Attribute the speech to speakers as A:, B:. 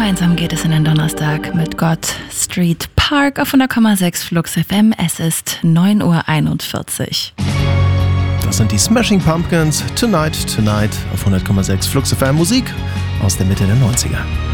A: Gemeinsam geht es in den Donnerstag mit God Street Park auf 100,6 Flux FM. Es ist 9:41 Uhr.
B: Das sind die Smashing Pumpkins. Tonight auf 100,6 Flux FM. Musik aus der Mitte der 90er.